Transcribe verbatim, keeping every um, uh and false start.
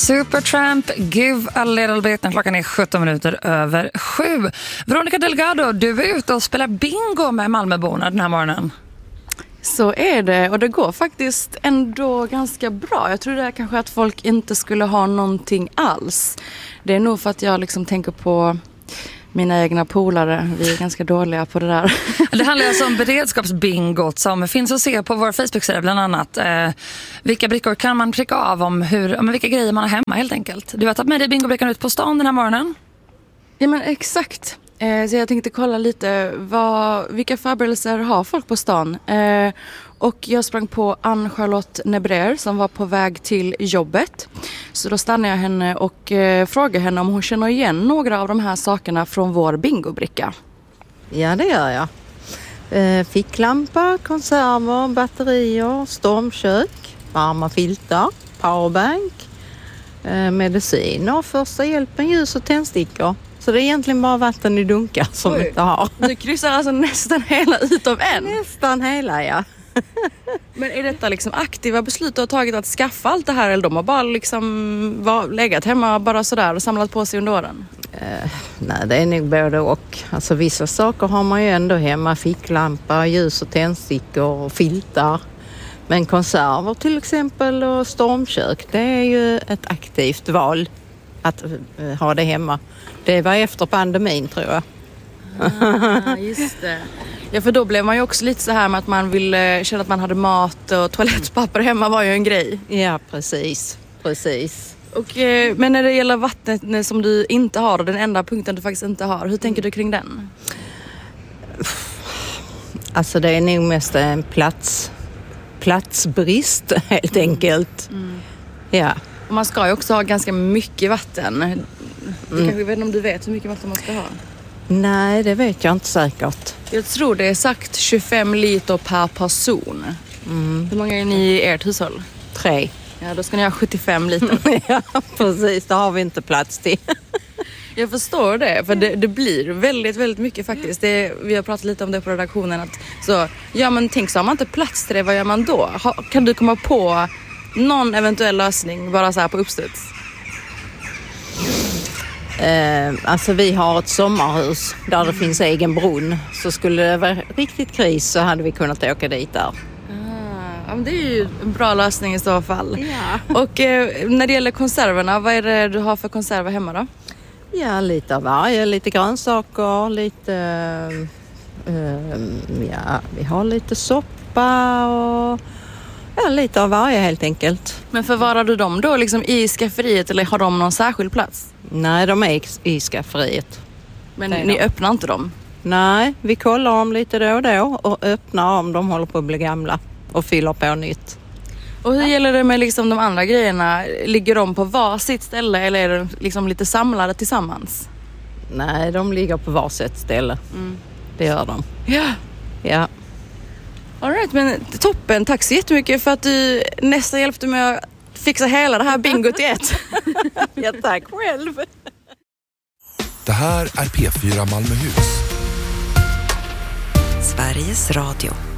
Supertramp, Give a little bit. Klockan är sjutton minuter över sju. Veronica Delgado, du är ute och spelar bingo med Malmöborna den här morgonen. Så är det, och det går faktiskt ändå ganska bra. Jag tror det är kanske att folk inte skulle ha någonting alls. Det är nog för att jag liksom tänker på mina egna polare. Vi är ganska dåliga på det där. Det handlar alltså om beredskapsbingot som finns att se på vår Facebook-sida bland annat. Eh, vilka brickor kan man pricka av om, hur, om vilka grejer man har hemma helt enkelt. Du har tagit med dig bingobrickan ut på stan den här morgonen. Ja men exakt. Eh, så jag tänkte kolla lite vad, vilka förberedelser har folk på stan. Eh, och jag sprang på Ann-Charlotte Nebrer som var på väg till jobbet. Så då stannade jag henne och eh, frågade henne om hon känner igen några av de här sakerna från vår bingobricka. Ja, det gör jag. Eh, ficklampa, konserver, batterier, stormkök, varma filtar, powerbank, eh, mediciner, första hjälpen, ljus och tändstickor. Så det är egentligen bara vatten i dunkar som vi inte har. Du kryssar alltså nästan hela utav en? Nästan hela, ja. Men är detta liksom aktiva beslut du har tagit att skaffa allt det här, eller de har bara liksom var, legat hemma bara sådär och samlat på sig under åren? Uh, nej, det är nog både och. Alltså vissa saker har man ju ändå hemma, ficklampa, ljus och tändstickor och filtar. Men konserver till exempel och stormkök, det är ju ett aktivt val att uh, ha det hemma. Det var efter pandemin tror jag. Ah, just det. Ja, för då blev man ju också lite så här med att man ville känna att man hade mat och toalettpapper hemma var ju en grej. Ja, precis. Precis. Och, eh, men när det gäller vattnet som du inte har och den enda punkten du faktiskt inte har, hur tänker du kring den? Alltså det är nog mest en plats, platsbrist helt enkelt. Mm. Ja. Och man ska ju också ha ganska mycket vatten. Du Mm. kanske vet inte om du vet hur mycket vatten man ska ha? Nej, det vet jag inte säkert. Jag tror det är sagt tjugofem liter per person. Mm. Hur många är ni i ert hushåll? Tre. Ja, då ska ni ha sjuttiofem liter. Ja, precis. Det har vi inte plats till. Jag förstår det, för det, det blir väldigt, väldigt mycket faktiskt. Det, vi har pratat lite om det på redaktionen. Att, så, ja, men tänk så har man inte plats till det, vad gör man då? Ha, kan du komma på någon eventuell lösning bara så här på uppstuds? Eh, alltså vi har ett sommarhus där det finns egen brunn. Så skulle det vara riktigt kris så hade vi kunnat åka dit där. Ja, men det är ju en bra lösning i så fall. Ja. Och eh, när det gäller konserverna, vad är det du har för konserver hemma då? Ja, lite av varje. Lite grönsaker, lite... Eh, ja, vi har lite soppa och... Ja, lite av varje helt enkelt. Men förvarar du dem då liksom i skafferiet eller har de någon särskild plats? Nej, de är i skafferiet. Men ni de. öppnar inte dem? Nej, vi kollar dem lite då och då och öppnar om de håller på att bli gamla och fyller på nytt. Och hur gäller det med liksom de andra grejerna? Ligger de på varsitt ställe eller är de liksom lite samlade tillsammans? Nej, de ligger på varsitt ställe. Mm. Det gör de. Ja. Ja. All right, men toppen. Tack så jättemycket för att du nästan hjälpte mig att fixa hela det här bingot i ett. Ja, tack själv. Det här är P fyra Malmöhus. Sveriges Radio.